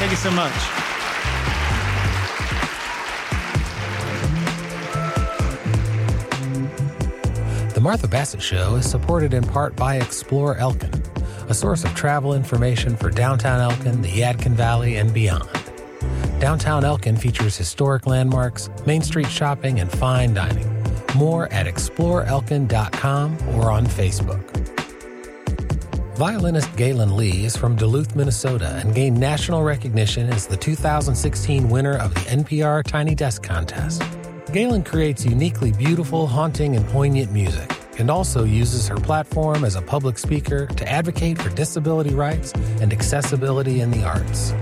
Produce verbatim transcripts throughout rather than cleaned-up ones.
Thank you so much. The Martha Bassett Show is supported in part by Explore Elkin, a source of travel information for downtown Elkin, the Yadkin Valley, and beyond. Downtown Elkin features historic landmarks, Main Street shopping, and fine dining. More at explore elkin dot com or on Facebook. Violinist Galen Lee is from Duluth, Minnesota, and gained national recognition as the two thousand sixteen winner of the N P R Tiny Desk Contest. Galen creates uniquely beautiful, haunting, and poignant music, and also uses her platform as a public speaker to advocate for disability rights and accessibility in the arts.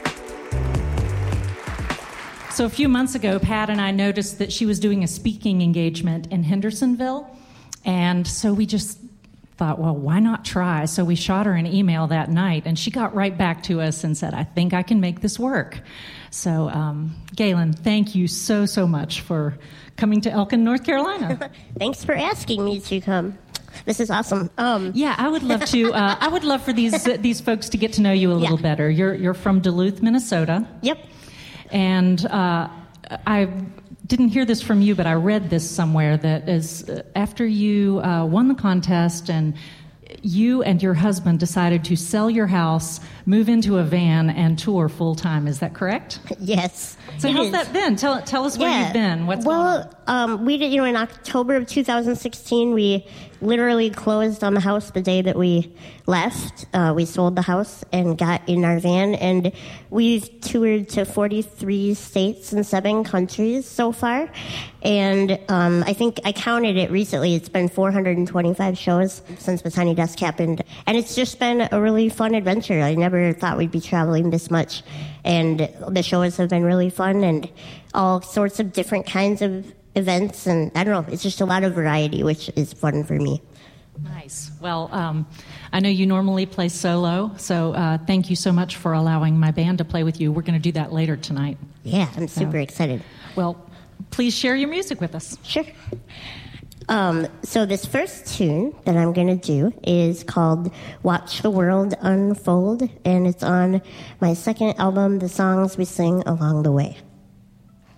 So a few months ago, Pat and I noticed that she was doing a speaking engagement in Hendersonville, and so we just thought, well, why not try? So we shot her an email that night, and she got right back to us and said, I think I can make this work. So, um, Galen, thank you so, so much for coming to Elkin, North Carolina. Thanks for asking me to come. This is awesome. Um, yeah, I would love to. Uh, I would love for these uh, these folks to get to know you a little yeah. better. You're you're from Duluth, Minnesota. Yep. And uh, I didn't hear this from you, but I read this somewhere that is uh, after you uh, won the contest and you and your husband decided to sell your house, move into a van, and tour full time. Is that correct? Yes. So how's is. that been? Tell tell us where yeah. you've been. What's well, going on? Um, we did. You know, in October of two thousand sixteen, we literally closed on the house the day that we left. Uh, we sold the house and got in our van, and we've toured to forty-three states and seven countries so far. And um, I think I counted it recently. It's been four hundred twenty-five shows since the Tiny Desk happened, and it's just been a really fun adventure. I never thought we'd be traveling this much, and the shows have been really fun and all sorts of different kinds of events, and I don't know, it's just a lot of variety, which is fun for me. Nice. Well, um, I know you normally play solo, so uh, thank you so much for allowing my band to play with you. We're going to do that later tonight. Yeah, I'm super so, excited. Well, please share your music with us. Sure. Um, so this first tune that I'm going to do is called Watch the World Unfold, and it's on my second album, The Songs We Sing Along the Way.